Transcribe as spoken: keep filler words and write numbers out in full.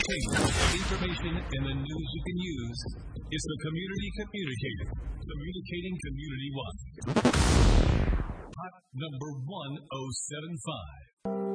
entertainment, information, and the news you can use. It's the Community Communicator, communicating community-wide. Hot number one oh seven five.